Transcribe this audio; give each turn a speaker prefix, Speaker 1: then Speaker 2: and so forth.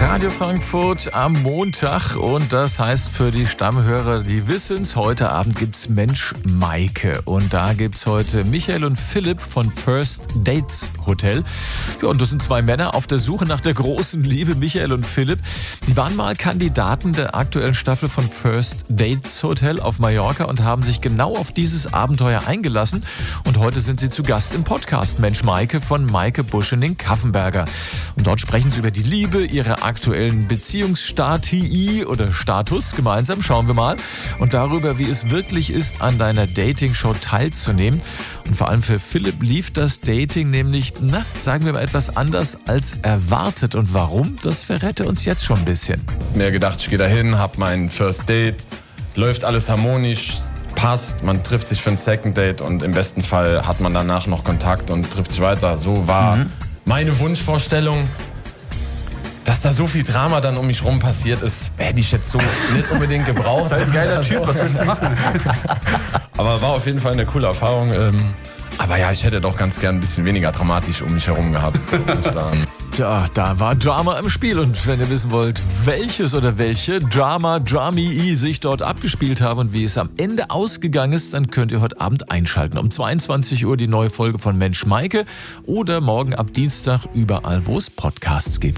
Speaker 1: Radio Frankfurt am Montag und das heißt für die Stammhörer, die wissen's, heute Abend gibt's Mensch Maike und da gibt's heute Michael und Philipp von First Dates Hotel. Ja, und das sind zwei Männer auf der Suche nach der großen Liebe, Michael und Philipp. Die waren mal Kandidaten der aktuellen Staffel von First Dates Hotel auf Mallorca und haben sich genau auf dieses Abenteuer eingelassen und heute sind sie zu Gast im Podcast Mensch Maike von Maike Buschening-Kaffenberger. Und dort sprechen sie über die Liebe, ihre aktuellen Beziehungsstati oder Status. Gemeinsam schauen wir mal. Und darüber, wie es wirklich ist, an deiner Dating-Show teilzunehmen. Und vor allem für Philipp lief das Dating nämlich, sagen wir mal, etwas anders als erwartet. Und warum, das verrät er uns jetzt schon ein bisschen.
Speaker 2: Mir gedacht, ich gehe dahin, hab mein First Date, läuft alles harmonisch, passt, man trifft sich für ein Second Date und im besten Fall hat man danach noch Kontakt und trifft sich weiter. So war meine Wunschvorstellung. Dass da so viel Drama dann um mich rum passiert ist, hätte ich jetzt so nicht unbedingt gebraucht.
Speaker 3: Das ist halt ein geiler Typ, was willst du machen?
Speaker 2: Aber war auf jeden Fall eine coole Erfahrung. Aber ja, ich hätte doch ganz gern ein bisschen weniger dramatisch um mich herum gehabt. So muss ich sagen.
Speaker 1: Tja, da war Drama im Spiel und wenn ihr wissen wollt, welches oder welche Dramii sich dort abgespielt haben und wie es am Ende ausgegangen ist, dann könnt ihr heute Abend einschalten. Um 22 Uhr die neue Folge von Mensch Maike oder morgen ab Dienstag überall, wo es Podcasts gibt.